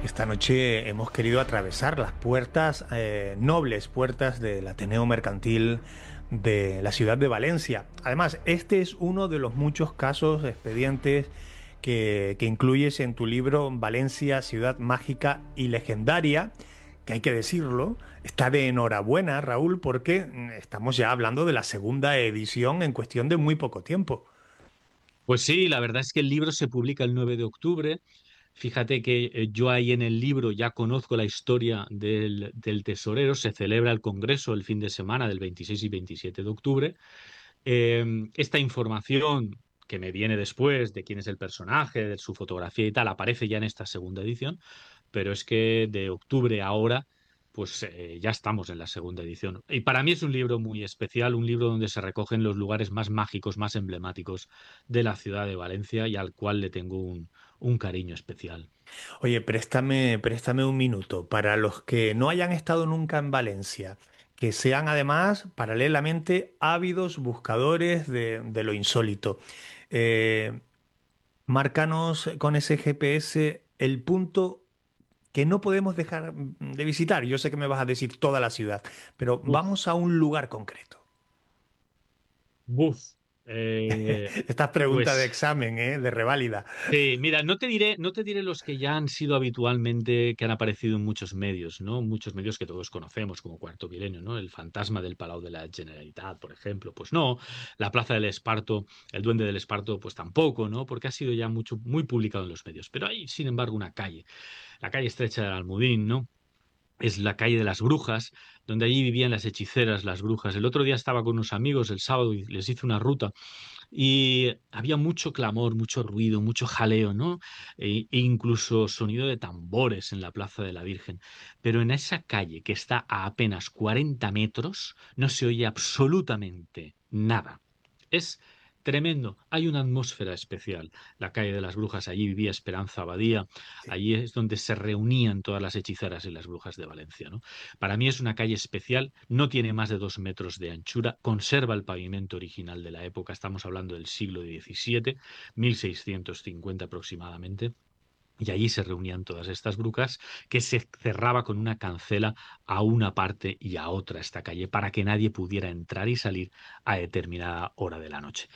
Esta noche hemos querido atravesar las puertas, nobles puertas del Ateneo Mercantil de la ciudad de Valencia. Además, este es uno de los muchos casos, expedientes que incluyes en tu libro Valencia, ciudad mágica y legendaria, que hay que decirlo, está de enhorabuena, Raúl, porque estamos ya hablando de la segunda edición en cuestión de muy poco tiempo. Pues sí, la verdad es que el libro se publica el 9 de octubre. Fíjate que yo ahí en el libro ya conozco la historia del tesorero. Se celebra el Congreso el fin de semana del 26 y 27 de octubre. Esta información que me viene después de quién es el personaje, de su fotografía y tal, aparece ya en esta segunda edición, pero es que de octubre a ahora, pues ya estamos en la segunda edición. Y para mí es un libro muy especial, un libro donde se recogen los lugares más mágicos, más emblemáticos de la ciudad de Valencia y al cual le tengo un cariño especial. Oye, préstame un minuto. Para los que no hayan estado nunca en Valencia, que sean además, paralelamente, ávidos buscadores de lo insólito. eh, Márcanos con ese GPS el punto que no podemos dejar de visitar. Yo sé que me vas a decir toda la ciudad, pero Uf, vamos a un lugar concreto. buf. Eh, Estas preguntas de pues examen, ¿eh? De reválida. sí, mira, no te diré los que ya han sido habitualmente, que han aparecido en muchos medios, ¿no? Muchos medios que todos conocemos, como Cuarto Milenio, ¿no? El fantasma del Palau de la Generalitat, por ejemplo, pues no. La Plaza del Esparto, el Duende del Esparto, pues tampoco, ¿no? Porque ha sido ya mucho, muy publicado en los medios. Pero hay, sin embargo, una calle, la calle estrecha del Almudín, ¿no? Es la calle de las brujas, donde allí vivían las hechiceras, las brujas. El otro día estaba con unos amigos el sábado y les hice una ruta y había mucho clamor, mucho ruido, mucho jaleo, ¿no? E incluso sonido de tambores en la Plaza de la Virgen. Pero en esa calle que está a apenas 40 metros no se oye absolutamente nada. Es tremendo. Hay una atmósfera especial. La calle de las brujas, allí vivía Esperanza Abadía, Sí. allí es donde se reunían todas las hechiceras y las brujas de Valencia, ¿no? Para mí es una calle especial, no tiene más de 2 metros de anchura, conserva el pavimento original de la época, estamos hablando del siglo XVII, 1650 aproximadamente. Y allí se reunían todas estas brujas que se cerraba con una cancela a una parte y a otra esta calle para que nadie pudiera entrar y salir a determinada hora de la noche.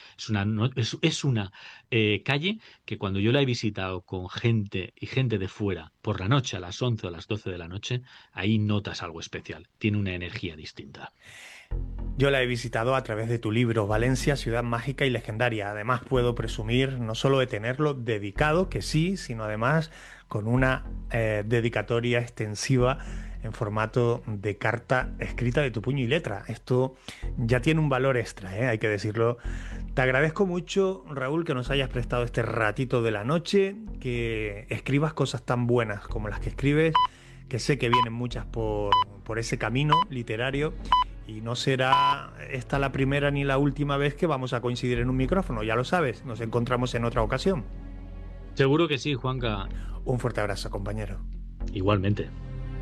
Es una calle que cuando yo la he visitado con gente y gente de fuera por la noche a las 11 o a las 12 de la noche, ahí notas algo especial. Tiene una energía distinta. Yo la he visitado a través de tu libro Valencia, ciudad mágica y legendaria. Además puedo presumir no solo de tenerlo dedicado, que sí, sino además con una dedicatoria extensiva en formato de carta escrita de tu puño y letra. Esto ya tiene un valor extra, ¿eh? Hay que decirlo. Te agradezco mucho, Raúl, que nos hayas prestado este ratito de la noche, que escribas cosas tan buenas como las que escribes, que sé que vienen muchas por ese camino literario. Y no será esta la primera ni la última vez que vamos a coincidir en un micrófono, ya lo sabes, nos encontramos en otra ocasión. Seguro que sí, Juanca. Un fuerte abrazo, compañero. Igualmente.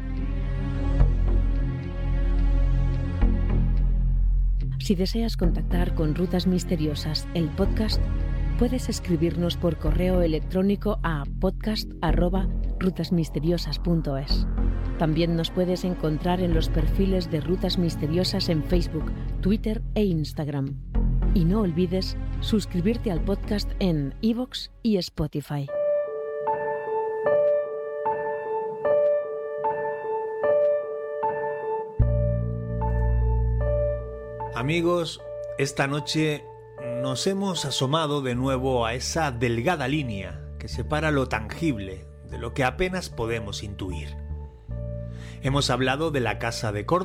Si deseas contactar con Rutas Misteriosas, el podcast, puedes escribirnos por correo electrónico a podcast@rutasmisteriosas.es. También nos puedes encontrar en los perfiles de Rutas Misteriosas en Facebook, Twitter e Instagram. Y no olvides suscribirte al podcast en iVoox y Spotify. Amigos, esta noche nos hemos asomado de nuevo a esa delgada línea que separa lo tangible de lo que apenas podemos intuir. Hemos hablado de la Casa de Córdoba,